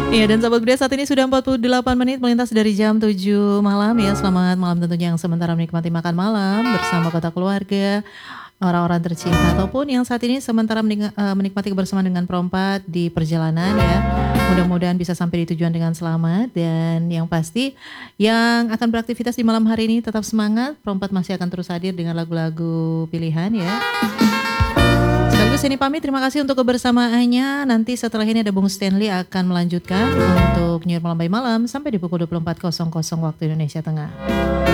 Iya, dan sahabat Bril saat ini sudah 48 menit melintas dari jam 7 malam ya. Selamat malam tentunya yang sementara menikmati makan malam bersama kota keluarga, orang-orang tercinta ataupun yang saat ini sementara menikmati kebersamaan dengan perompak di perjalanan ya. Mudah-mudahan bisa sampai di tujuan dengan selamat dan yang pasti yang akan beraktivitas di malam hari ini tetap semangat. Perompak masih akan terus hadir dengan lagu-lagu pilihan ya. Sekaligus ini pamit, terima kasih untuk kebersamaannya. Nanti setelah ini ada Bung Stanley akan melanjutkan untuk New York Malam by Malam sampai di pukul 24.00 waktu Indonesia Tengah.